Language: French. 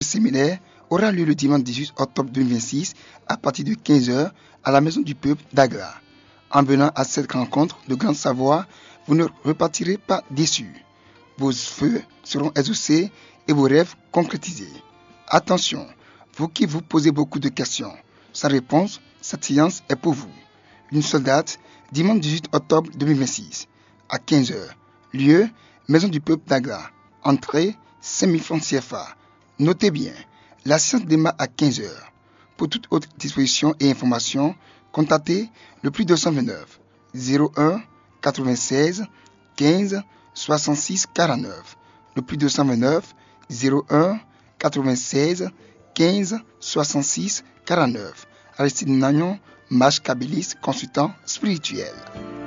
séminaire aura lieu le dimanche 18 octobre 2026 à partir de 15 heures à la Maison du Peuple d'Agra. En venant à cette rencontre de grande savoir, vous ne repartirez pas déçus. Vos vœux seront exaucés et vos rêves concrétisés. Attention, vous qui vous posez beaucoup de questions, sans réponse, cette séance est pour vous. Une seule date, dimanche 18 octobre 2026, à 15 heures. Lieu, Maison du Peuple d'Agra. Entrée, 5 000 francs CFA. Notez bien, la séance démarre à 15 heures. Pour toute autre disposition et information, contactez le plus 229 01 96 15 66 49. Le plus 229 01 96 15 66 49. Aristide Nagnon, Maj Kabilis, consultant spirituel.